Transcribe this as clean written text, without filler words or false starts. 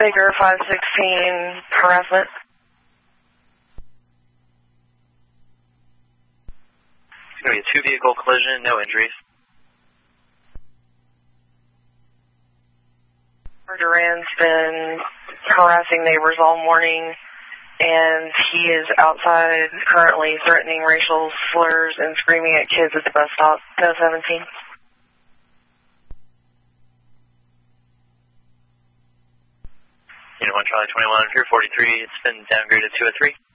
Baker 516 harassment. It's going to be a two-vehicle collision, no injuries. Duran's been harassing neighbors all morning, and he is outside currently threatening racial slurs and screaming at kids at the bus stop. No 17. Unit 1 Charlie 21, Pier 43, it's been downgraded to a 3.